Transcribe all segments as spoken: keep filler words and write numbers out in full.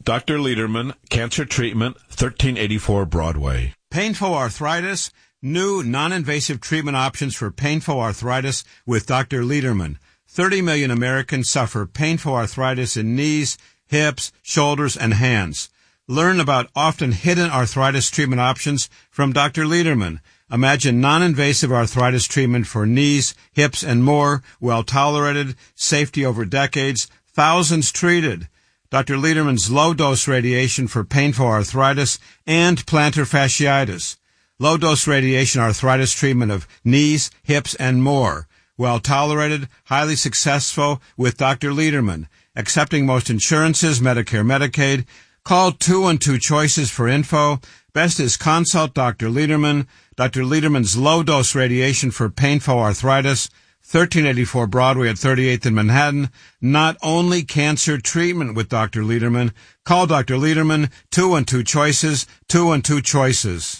Doctor Lederman, Cancer Treatment, thirteen eighty-four Broadway. Painful arthritis, new non-invasive treatment options for painful arthritis with Doctor Lederman. thirty million Americans suffer painful arthritis in knees, hips, shoulders, and hands. Learn about often hidden arthritis treatment options from Doctor Lederman. Imagine non-invasive arthritis treatment for knees, hips, and more, well-tolerated, safety over decades, thousands treated. Doctor Lederman's low-dose radiation for painful arthritis and plantar fasciitis. Low-dose radiation arthritis treatment of knees, hips, and more. Well-tolerated, highly successful with Doctor Lederman. Accepting most insurances, Medicare, Medicaid. Call two and two Choices for info. Best is consult Doctor Lederman. Doctor Lederman's low-dose radiation for painful arthritis. thirteen eighty-four Broadway at thirty-eighth in Manhattan. Not only cancer treatment with Doctor Lederman. Call Doctor Lederman, two and two Choices, two and two Choices.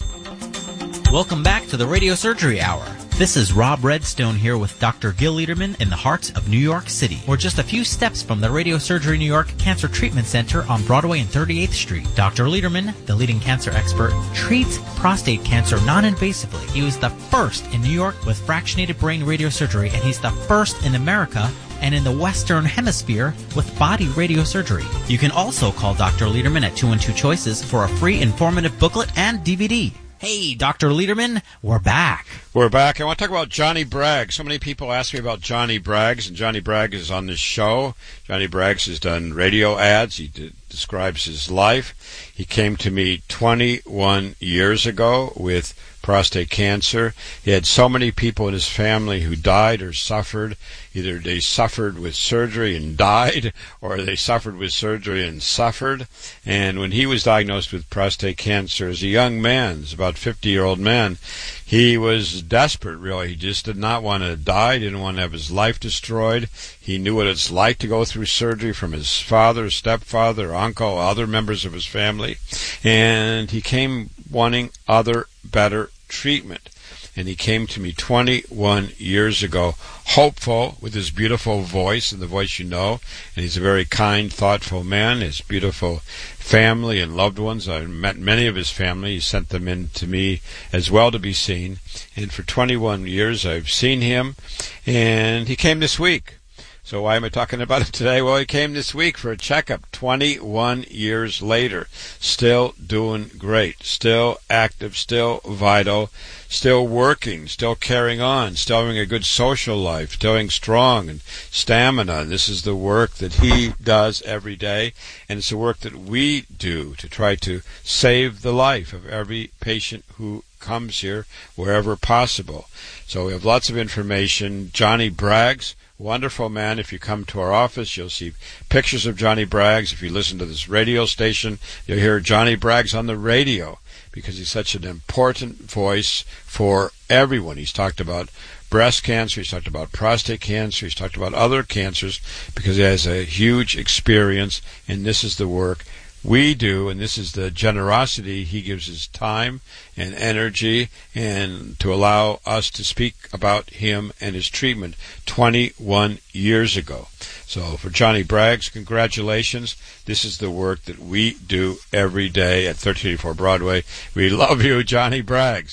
Welcome back to the Radio Surgery Hour. This is Rob Redstone here with Doctor Gil Lederman in the heart of New York City. We're just a few steps from the Radio Surgery New York Cancer Treatment Center on Broadway and thirty-eighth Street. Doctor Lederman, the leading cancer expert, treats prostate cancer non-invasively. He was the first in New York with fractionated brain radiosurgery, and he's the first in America and in the Western Hemisphere with body radiosurgery. You can also call Doctor Lederman at two and two Choices for a free informative booklet and D V D. Hey, Doctor Lederman, we're back. We're back. I want to talk about Johnny Bragg. So many people ask me about Johnny Braggs, and Johnny Bragg is on this show. Johnny Braggs has done radio ads. He d- describes his life. He came to me twenty-one years ago with prostate cancer. He had so many people in his family who died or suffered. Either they suffered with surgery and died, or they suffered with surgery and suffered. And when he was diagnosed with prostate cancer as a young man, as about fifty-year-old man, he was desperate, really. He just did not want to die, didn't want to have his life destroyed. He knew what it's like to go through surgery from his father, stepfather, uncle, other members of his family. And he came wanting other, better treatment. And he came to me twenty-one years ago, hopeful, with his beautiful voice, and the voice you know. And he's a very kind, thoughtful man. His beautiful family and loved ones. I met many of his family. He sent them in to me as well to be seen. And for twenty-one years I've seen him. And he came this week. So why am I talking about it today? Well, he came this week for a checkup, twenty-one years later. Still doing great. Still active, still vital, still working, still carrying on, still having a good social life, still being strong and stamina. And this is the work that he does every day, and it's the work that we do to try to save the life of every patient who comes here wherever possible. So we have lots of information. Johnny Braggs, wonderful man. If you come to our office, you'll see pictures of Johnny Braggs. If you listen to this radio station, you'll hear Johnny Braggs on the radio because he's such an important voice for everyone. He's talked about breast cancer, he's talked about prostate cancer, he's talked about other cancers because he has a huge experience, and this is the work we do, and this is the generosity he gives his time and energy and to allow us to speak about him and his treatment twenty-one years ago. So for Johnny Braggs, congratulations. This is the work that we do every day at thirteen eighty-four Broadway. We love you, Johnny Braggs.